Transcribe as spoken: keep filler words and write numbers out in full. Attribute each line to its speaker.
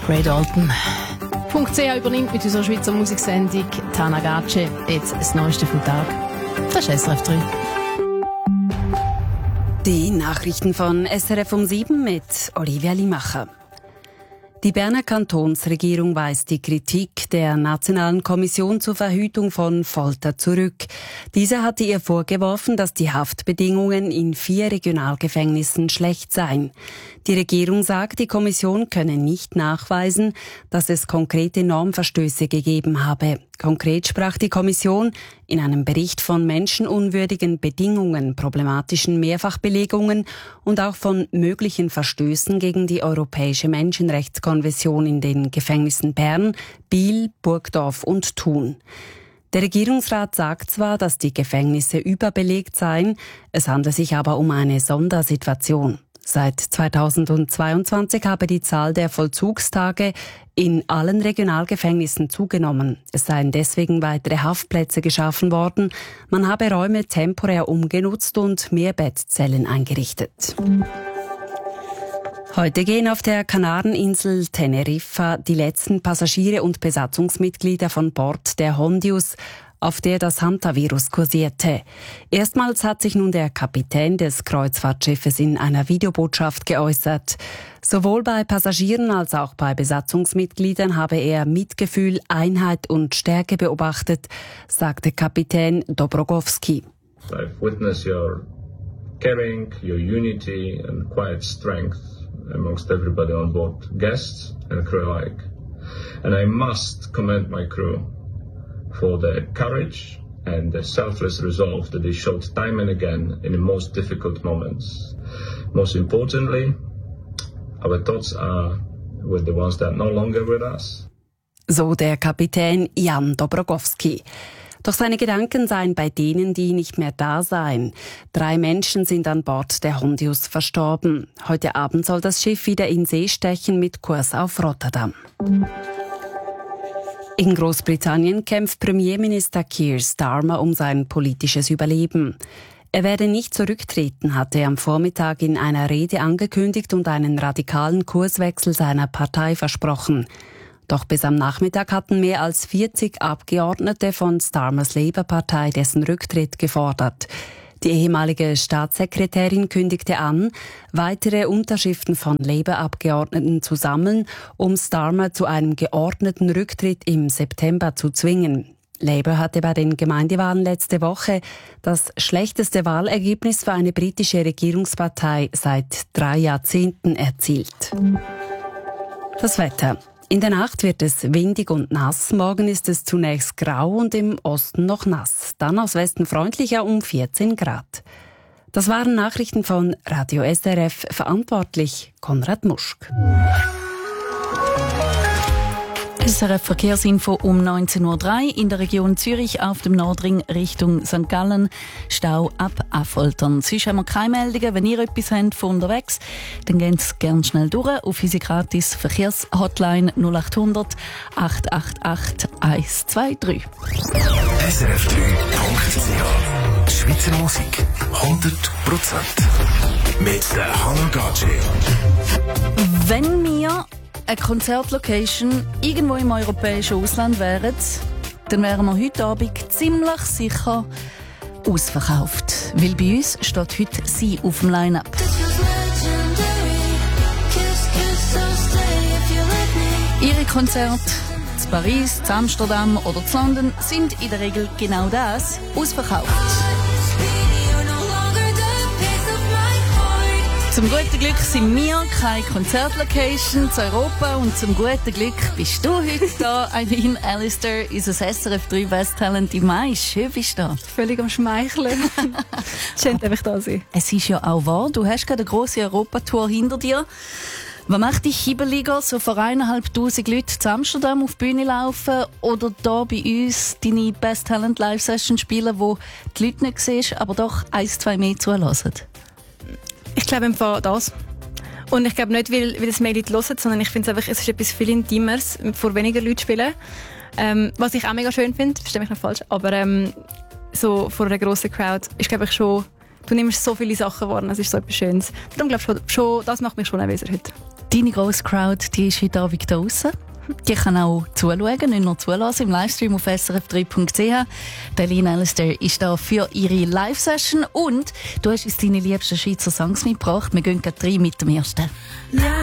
Speaker 1: Ray Dalton. .ch übernimmt mit unserer Schweizer Musiksendung Tana Gace jetzt das Neueste vom Tag. Das ist S R F drei.
Speaker 2: Die Nachrichten von S R F um sieben mit Olivia Limacher. Die Berner Kantonsregierung weist die Kritik der Nationalen Kommission zur Verhütung von Folter zurück. Diese hatte ihr vorgeworfen, dass die Haftbedingungen in vier Regionalgefängnissen schlecht seien. Die Regierung sagt, die Kommission könne nicht nachweisen, dass es konkrete Normverstöße gegeben habe. Konkret sprach die Kommission in einem Bericht von menschenunwürdigen Bedingungen, problematischen Mehrfachbelegungen und auch von möglichen Verstößen gegen die Europäische Menschenrechtskonvention in den Gefängnissen Bern, Biel, Burgdorf und Thun. Der Regierungsrat sagt zwar, dass die Gefängnisse überbelegt seien, es handle sich aber um eine Sondersituation. Seit zweitausendzweiundzwanzig habe die Zahl der Vollzugstage in allen Regionalgefängnissen zugenommen. Es seien deswegen weitere Haftplätze geschaffen worden. Man habe Räume temporär umgenutzt und mehr Bettzellen eingerichtet. Heute gehen auf der Kanareninsel Teneriffa die letzten Passagiere und Besatzungsmitglieder von Bord der Hondius, auf der das Hantavirus kursierte. Erstmals hat sich nun der Kapitän des Kreuzfahrtschiffes in einer Videobotschaft geäußert. Sowohl bei Passagieren als auch bei Besatzungsmitgliedern habe er Mitgefühl, Einheit und Stärke beobachtet, sagte Kapitän Dobrogowski.
Speaker 3: I've witnessed your caring, your unity and quiet strength amongst everybody on board, guests and crew alike. And I must commend my crew for their courage and the selfless resolve that they showed time and again in the most difficult moments. Most importantly, our thoughts are with the ones that are no longer with us.
Speaker 2: So der Kapitän Jan Dobrogowski. Doch seine Gedanken seien bei denen, die nicht mehr da seien. Drei Menschen sind an Bord der Hondius verstorben. Heute Abend soll das Schiff wieder in See stechen mit Kurs auf Rotterdam. In Großbritannien kämpft Premierminister Keir Starmer um sein politisches Überleben. Er werde nicht zurücktreten, hatte er am Vormittag in einer Rede angekündigt und einen radikalen Kurswechsel seiner Partei versprochen. Doch bis am Nachmittag hatten mehr als vierzig Abgeordnete von Starmers Labour-Partei dessen Rücktritt gefordert. Die ehemalige Staatssekretärin kündigte an, weitere Unterschriften von Labour-Abgeordneten zu sammeln, um Starmer zu einem geordneten Rücktritt im September zu zwingen. Labour hatte bei den Gemeindewahlen letzte Woche das schlechteste Wahlergebnis für eine britische Regierungspartei seit drei Jahrzehnten erzielt. Das Wetter. In der Nacht wird es windig und nass. Morgen ist es zunächst grau und im Osten noch nass. Dann aus Westen freundlicher um vierzehn Grad. Das waren Nachrichten von Radio S R F, verantwortlich Konrad Muschk.
Speaker 1: S R F Verkehrsinfo um neunzehn Uhr drei in der Region Zürich auf dem Nordring Richtung Sankt Gallen. Stau ab Affoltern. Sonst haben wir keine Meldungen. Wenn ihr etwas habt von unterwegs, dann geht es gerne schnell durch auf unsere gratis Verkehrshotline null acht hundert acht acht acht eins zwei drei.
Speaker 4: S R F drei Punkt c h Schweizer Musik hundert Prozent mit der Hannah Gace.
Speaker 1: Wenn wir eine Konzertlocation irgendwo im europäischen Ausland wären, dann wären wir heute Abend ziemlich sicher ausverkauft. Weil bei uns steht heute sie auf dem Line-Up. Ihre Konzerte in Paris, in Amsterdam oder in London sind in der Regel genau das, ausverkauft. Zum guten Glück sind wir keine Konzertlocation zu Europa und zum guten Glück bist du heute da, Eileen Alistair, unser S R F drei Best Talent im Mai. Schön bist du da.
Speaker 5: Völlig am Schmeicheln. Schön, dass ich da sein.
Speaker 1: Es ist ja auch wahr, du hast gerade eine grosse Europatour hinter dir. Was macht dich hibbeliger, so vor eineinhalbtausend Leuten zu Amsterdam auf die Bühne laufen oder da bei uns deine Best Talent Live Session spielen, wo die Leute nicht siehst, aber doch ein, zwei mehr zulassen?
Speaker 5: Ich glaube einfach das. Und ich glaube nicht, weil, weil das mehr Leute hören, sondern ich finde es einfach, es ist etwas viel Intimeres, vor weniger Leuten spielen. Ähm, was ich auch mega schön finde, verstehe mich nicht falsch, aber ähm, so vor einer grossen Crowd ist, glaube ich, schon, du nimmst so viele Sachen wahr, es ist so etwas Schönes. Darum glaube ich schon, schon, das macht mich schon nervöser heute.
Speaker 1: Deine grosse Crowd, die ist heute Abend da draussen. Die kann auch zuschauen, nicht nur zulassen, im Livestream auf S R F drei Punkt C H. Der Lynn Alistair ist da für ihre Live-Session und du hast uns deine liebsten Schweizer Songs mitgebracht. Wir gehen gleich rein mit dem ersten. Ja.